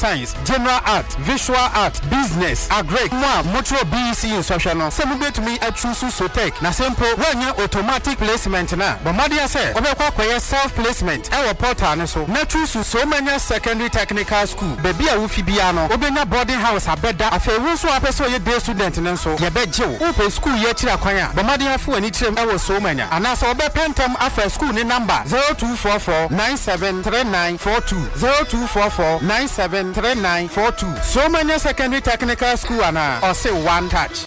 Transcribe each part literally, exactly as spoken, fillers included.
science, general art, visual art, business, agric, moi, motor B E C in social no. Some bet me a true so take. Na simple when you automatic placement na. But Madia say, obekwa self placement. Our portal so. Na true so many secondary technical school. Baby a wufi biano. Obenya boarding house abeda. Afe wo so apeso ye day student nso. Ye beje wo. Ope school ye chira kwanya. But Madia fu ani chirem e wo so many. Ana so obe pentam after school ni number zero two four four nine seven three nine four two zero two four four nine seven three nine four two. So many secondary technical school ana or say one touch.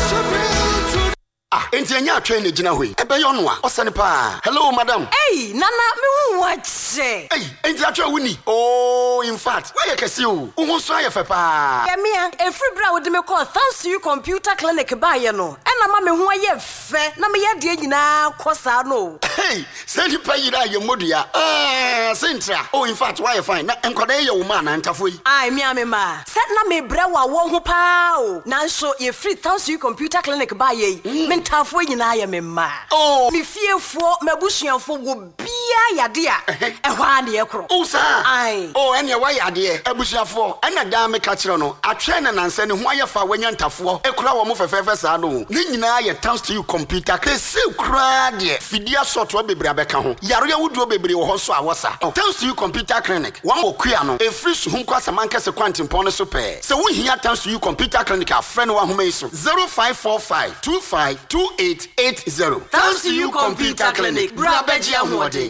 Ah, enti anya atwe na gina hoi. Ebe yo no a, osane pa. Hello madam. Hey, nana me hu wache. Hey, enti atwe wuni. Oh, in fact, why you kesi o? Wo so aye fe pa. Ya mia, e free bra wo de me call thanks to you computer clinic ba ye no. E na ma me hu aye fe, na me ye de nyina kosa no. Hey, say di pa yira ye modua. Ah, sentra. Oh, in fact, why you fine? Na enkoda ye wo ma na ntafo yi. Ai, mia me ma. Set na me bra wa wo ho pa o. Na so ye free thanks to you computer clinic ba ye. Mm. Tafo nyina ya me ma. Oh, mi fiefo mabusuafo wo bia yade a ehwa na ye kro. Oh sir. Ai. Oh, ene wa yade abusuafo. Ena da me ka kire no. Atwe na nanse ne ho ayefa wanya ntafo. Ekura wo mo fefefe sa no. Ne nyina ye thanks to you computer. Kesi kura de. Fidia soto bebre abeka ho. Yaro ya wuduo bebre wo ho so awosa. Thanks to you computer clinic. Wan okua no. E free su hunko asamanka se kwantimpon no so pe. Se wo hia thanks to you computer clinic a friend wa homa iso zero five four five two five two eight eight zero. Thanks to you computer clinic. Bra beji ahode.